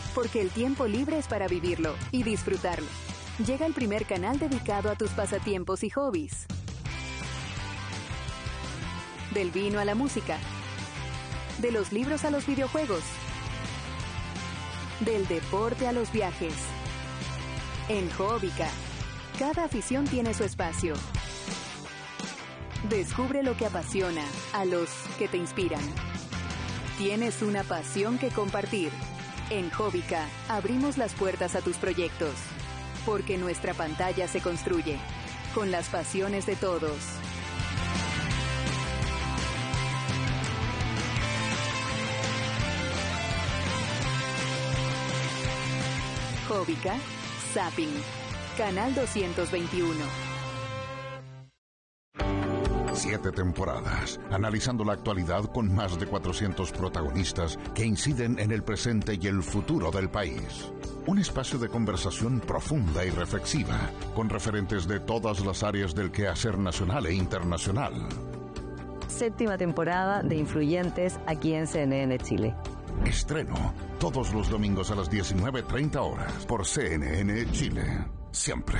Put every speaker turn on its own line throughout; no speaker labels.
Porque el tiempo libre es para vivirlo y disfrutarlo. Llega el primer canal dedicado a tus pasatiempos y hobbies. Del vino a la música. De los libros a los videojuegos. Del deporte a los viajes. En Hobbica, cada afición tiene su espacio. Descubre lo que apasiona a los que te inspiran. Tienes una pasión que compartir. En Hobbica abrimos las puertas a tus proyectos. Porque nuestra pantalla se construye con las pasiones de todos. Hobbica, Zapping, Canal 221.
7 temporadas, analizando la actualidad con más de 400 protagonistas que inciden en el presente y el futuro del país. Un espacio de conversación profunda y reflexiva, con referentes de todas las áreas del quehacer nacional e internacional.
7ª temporada de Influyentes aquí en CNN Chile.
Estreno todos los domingos a las 19:30 horas por CNN Chile. Siempre.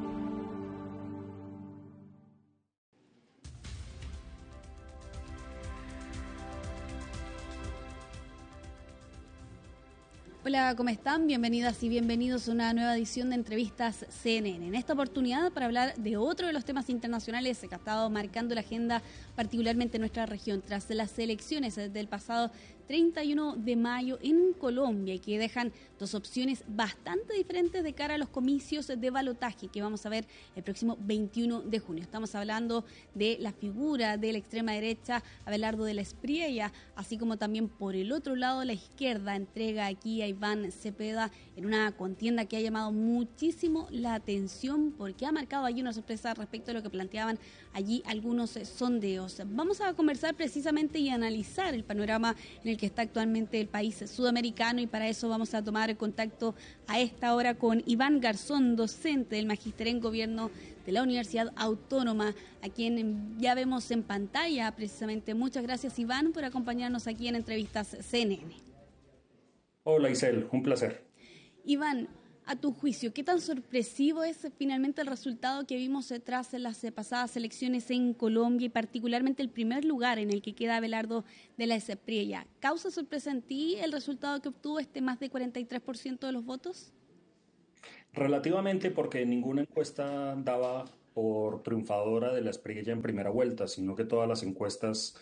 Hola, ¿cómo están? Bienvenidas y bienvenidos a una nueva edición de Entrevistas CNN. En esta oportunidad para hablar de otro de los temas internacionales que ha estado marcando la agenda, particularmente en nuestra región, tras las elecciones del pasado 31 de mayo en Colombia, y que dejan dos opciones bastante diferentes de cara a los comicios de balotaje que vamos a ver el próximo 21 de junio. Estamos hablando de la figura de la extrema derecha, Abelardo de la Espriella, así como también por el otro lado la izquierda entrega aquí a Iván Cepeda en una contienda que ha llamado muchísimo la atención porque ha marcado allí una sorpresa respecto a lo que planteaban allí algunos sondeos. Vamos a conversar precisamente y analizar el panorama en el que está actualmente el país sudamericano, y para eso vamos a tomar contacto a esta hora con Iván Garzón, docente del Magíster en Gobierno de la Universidad Autónoma, a quien ya vemos en pantalla precisamente. Muchas gracias, Iván, por acompañarnos aquí en Entrevistas CNN.
Hola, Isel, un placer.
Iván, a tu juicio, ¿qué tan sorpresivo es finalmente el resultado que vimos tras las pasadas elecciones en Colombia, y particularmente el primer lugar en el que queda Abelardo de la Espriella? ¿Causa sorpresa en ti el resultado que obtuvo más de 43% de los votos?
Relativamente, porque ninguna encuesta daba por triunfadora de la Espriella en primera vuelta, sino que todas las encuestas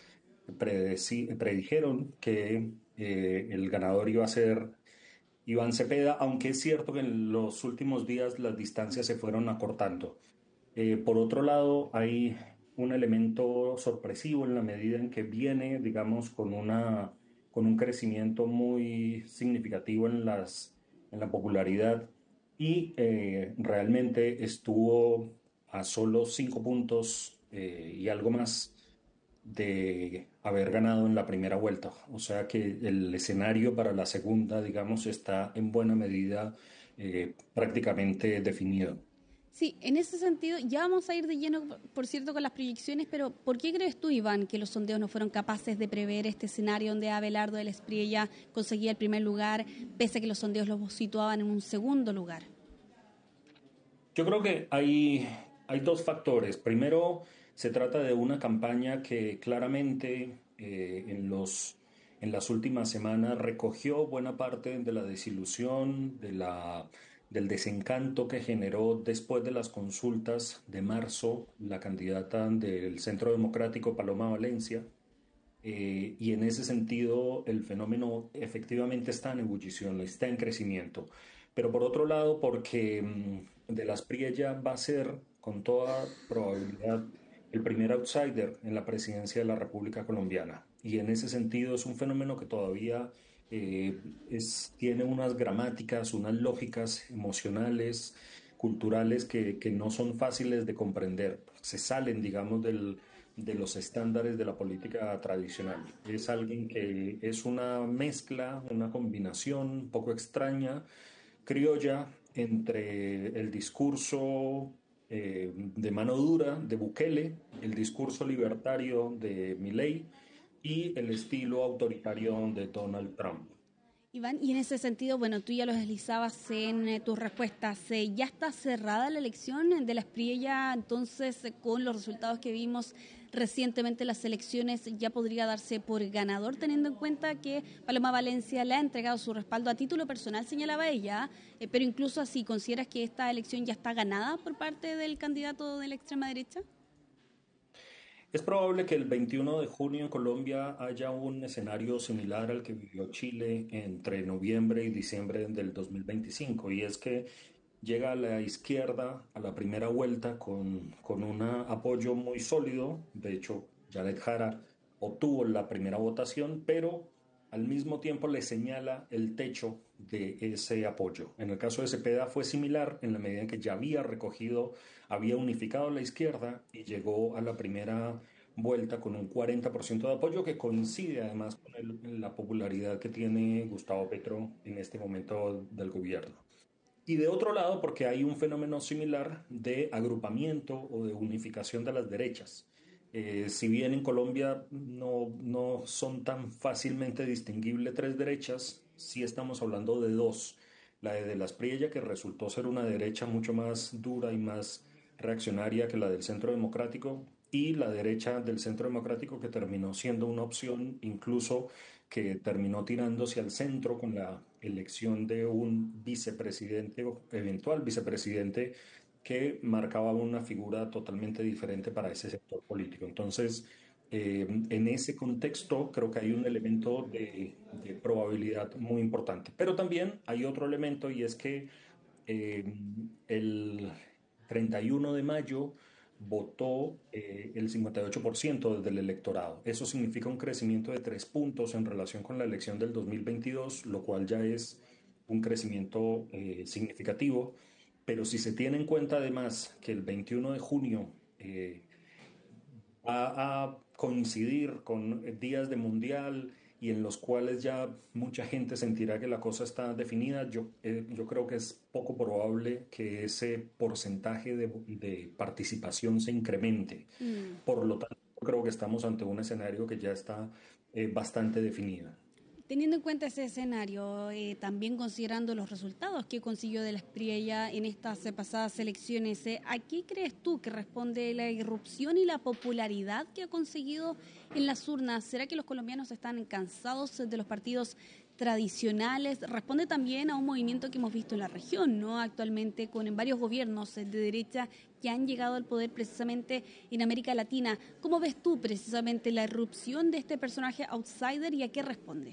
predijeron que el ganador iba a ser Iván Cepeda, aunque es cierto que en los últimos días las distancias se fueron acortando. Por otro lado, hay un elemento sorpresivo en la medida en que viene, digamos, con un crecimiento muy significativo en la popularidad, y realmente estuvo a solo 5 puntos y algo más de haber ganado en la primera vuelta. O sea que el escenario para la segunda, digamos, está en buena medida prácticamente definido.
Sí, en ese sentido, ya vamos a ir de lleno, por cierto, con las proyecciones, pero ¿por qué crees tú, Iván, que los sondeos no fueron capaces de prever este escenario donde Abelardo de la Espriella conseguía el primer lugar, pese a que los sondeos los situaban en un segundo lugar?
Yo creo que hay dos factores. Primero, se trata de una campaña que claramente en las últimas semanas recogió buena parte de la desilusión, del desencanto que generó después de las consultas de marzo la candidata del Centro Democrático, Paloma Valencia. Y en ese sentido el fenómeno efectivamente está en ebullición, está en crecimiento. Pero por otro lado, porque de la Espriella va a ser con toda probabilidad el primer outsider en la presidencia de la República Colombiana. Y en ese sentido es un fenómeno que todavía tiene unas gramáticas, unas lógicas emocionales, culturales que no son fáciles de comprender. Se salen, digamos, de los estándares de la política tradicional. Es alguien que es una mezcla, una combinación un poco extraña, criolla, entre el discurso de mano dura de Bukele, el discurso libertario de Milei y el estilo autoritario de Donald Trump.
Iván, y en ese sentido, bueno, tú ya lo deslizabas en tus respuestas, ya está cerrada la elección de la Espriella, entonces con los resultados que vimos recientemente en las elecciones ya podría darse por ganador, teniendo en cuenta que Paloma Valencia le ha entregado su respaldo a título personal, señalaba ella, pero incluso así, ¿consideras que esta elección ya está ganada por parte del candidato de la extrema derecha?
Es probable que el 21 de junio en Colombia haya un escenario similar al que vivió Chile entre noviembre y diciembre del 2025, y es que llega a la izquierda a la primera vuelta con un apoyo muy sólido. De hecho, Janet Jara obtuvo la primera votación, pero al mismo tiempo le señala el techo de ese apoyo. En el caso de Cepeda fue similar en la medida en que ya había unificado la izquierda y llegó a la primera vuelta con un 40% de apoyo que coincide además con la popularidad que tiene Gustavo Petro en este momento del gobierno. Y de otro lado, porque hay un fenómeno similar de agrupamiento o de unificación de las derechas. Si bien en Colombia no son tan fácilmente distinguibles tres derechas, sí estamos hablando de dos. La de las Priella, que resultó ser una derecha mucho más dura y más reaccionaria que la del Centro Democrático, y la derecha del Centro Democrático, que terminó siendo una opción incluso que terminó tirándose al centro con la elección de un vicepresidente o eventual vicepresidente que marcaba una figura totalmente diferente para ese sector político. Entonces, en ese contexto creo que hay un elemento de probabilidad muy importante. Pero también hay otro elemento, y es que eh, el 31 de mayo votó el 58% del electorado. Eso significa un crecimiento de 3 puntos en relación con la elección del 2022, lo cual ya es un crecimiento significativo. Pero si se tiene en cuenta además que el 21 de junio va a coincidir con días de mundial y en los cuales ya mucha gente sentirá que la cosa está definida, yo creo que es poco probable que ese porcentaje de participación se incremente. Por lo tanto, creo que estamos ante un escenario que ya está bastante definido.
Teniendo en cuenta ese escenario, también considerando los resultados que consiguió de la Espriella en estas pasadas elecciones, ¿a qué crees tú que responde la irrupción y la popularidad que ha conseguido en las urnas? ¿Será que los colombianos están cansados de los partidos tradicionales? Responde también a un movimiento que hemos visto en la región, ¿no? Actualmente con varios gobiernos de derecha que han llegado al poder precisamente en América Latina. ¿Cómo ves tú precisamente la irrupción de este personaje outsider y a qué responde?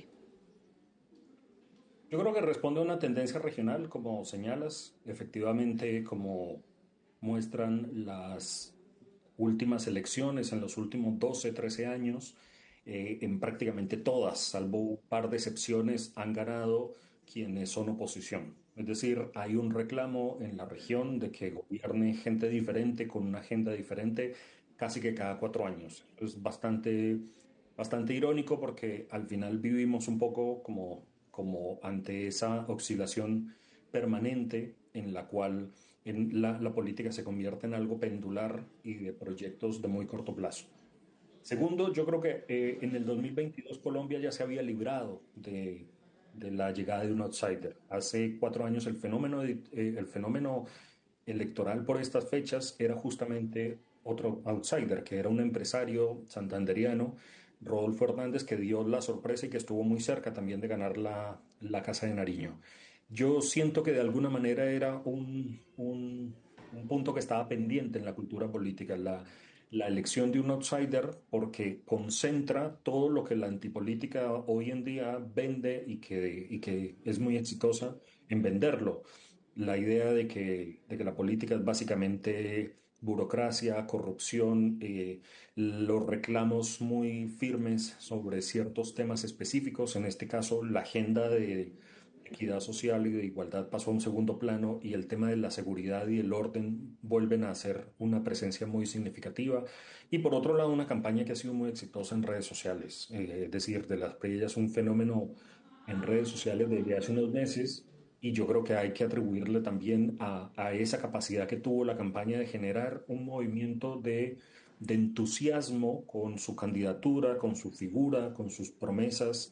Yo creo que responde a una tendencia regional, como señalas, efectivamente, como muestran las últimas elecciones en los últimos 12, 13 años, en prácticamente todas, salvo un par de excepciones, han ganado quienes son oposición. Es decir, hay un reclamo en la región de que gobierne gente diferente, con una agenda diferente, casi que cada 4 años. Es bastante irónico porque al final vivimos un poco como ante esa oscilación permanente en la cual la política se convierte en algo pendular y de proyectos de muy corto plazo. Segundo, yo creo que en el 2022 Colombia ya se había librado de la llegada de un outsider. Hace 4 años el fenómeno electoral por estas fechas era justamente otro outsider, que era un empresario santanderiano, Rodolfo Hernández, que dio la sorpresa y que estuvo muy cerca también de ganar la Casa de Nariño. Yo siento que de alguna manera era un punto que estaba pendiente en la cultura política, la elección de un outsider, porque concentra todo lo que la antipolítica hoy en día vende y que es muy exitosa en venderlo. La idea de que la política es básicamente burocracia, corrupción, los reclamos muy firmes sobre ciertos temas específicos. En este caso, la agenda de equidad social y de igualdad pasó a un segundo plano, y el tema de la seguridad y el orden vuelven a ser una presencia muy significativa. Y por otro lado, una campaña que ha sido muy exitosa en redes sociales. Es decir, de las Priella es un fenómeno en redes sociales desde hace unos meses, y yo creo que hay que atribuirle también a esa capacidad que tuvo la campaña de generar un movimiento de entusiasmo con su candidatura, con su figura, con sus promesas,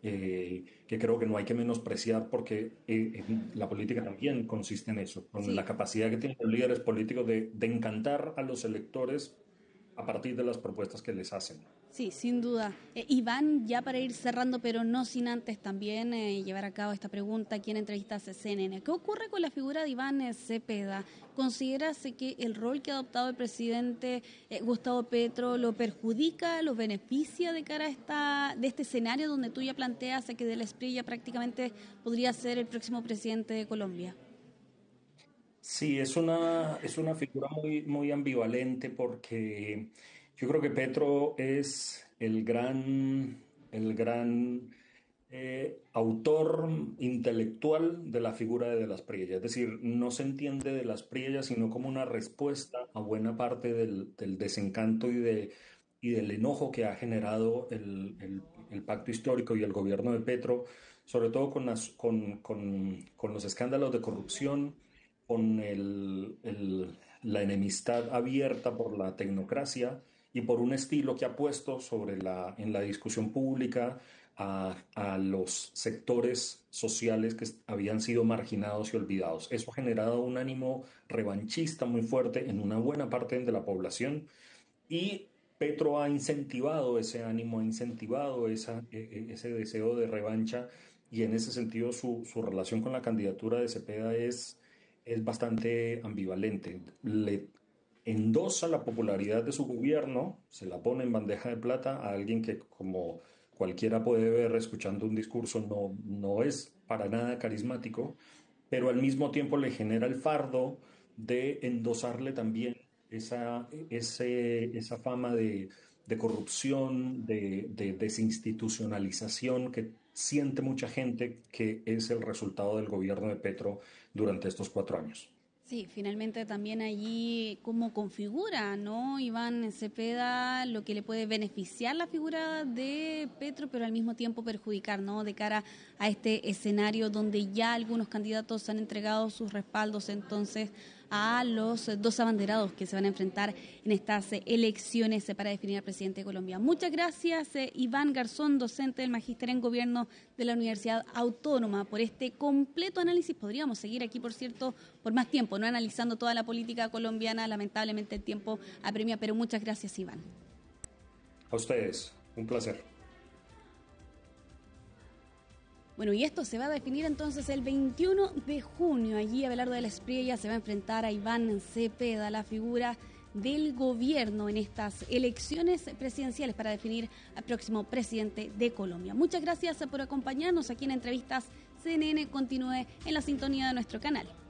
que creo que no hay que menospreciar porque la política también consiste en eso, con
Sí.
la capacidad que tienen los líderes políticos de encantar a los electores a partir de las propuestas que les hacen.
Sí, sin duda. Iván, ya para ir cerrando, pero no sin antes también llevar a cabo esta pregunta aquí en Entrevistas CNN. ¿Qué ocurre con la figura de Iván Cepeda? ¿Consideras que el rol que ha adoptado el presidente Gustavo Petro lo perjudica, lo beneficia de cara de este escenario donde tú ya planteas que Del Espriella prácticamente podría ser el próximo presidente de Colombia?
Sí, es una figura muy ambivalente porque yo creo que Petro es el gran autor intelectual de la figura de las Espriella. Es decir, no se entiende de las Espriella sino como una respuesta a buena parte del desencanto y del enojo que ha generado el pacto histórico y el gobierno de Petro, sobre todo con los escándalos de corrupción, con la enemistad abierta por la tecnocracia y por un estilo que ha puesto en la discusión pública a los sectores sociales que habían sido marginados y olvidados. Eso ha generado un ánimo revanchista muy fuerte en una buena parte de la población y Petro ha incentivado ese ánimo, ha incentivado ese deseo de revancha y en ese sentido su relación con la candidatura de Cepeda es bastante ambivalente. Le endosa la popularidad de su gobierno, se la pone en bandeja de plata a alguien que, como cualquiera puede ver escuchando un discurso, no es para nada carismático, pero al mismo tiempo le genera el fardo de endosarle también esa fama de corrupción, de desinstitucionalización que siente mucha gente que es el resultado del gobierno de Petro durante estos 4 años.
Sí, finalmente también allí cómo configura, ¿no? Iván Cepeda, lo que le puede beneficiar la figura de Petro, pero al mismo tiempo perjudicar, ¿no? De cara a este escenario donde ya algunos candidatos han entregado sus respaldos entonces a los dos abanderados que se van a enfrentar en estas elecciones para definir al presidente de Colombia. Muchas gracias, Iván Garzón, docente del Magíster en Gobierno de la Universidad Autónoma, por este completo análisis. Podríamos seguir aquí, por cierto, por más tiempo, no analizando toda la política colombiana. Lamentablemente el tiempo apremia, pero muchas gracias, Iván.
A ustedes, un placer.
Bueno, y esto se va a definir entonces el 21 de junio. Allí Abelardo Del Espriella se va a enfrentar a Iván Cepeda, la figura del gobierno en estas elecciones presidenciales para definir al próximo presidente de Colombia. Muchas gracias por acompañarnos aquí en Entrevistas CNN. Continúe en la sintonía de nuestro canal.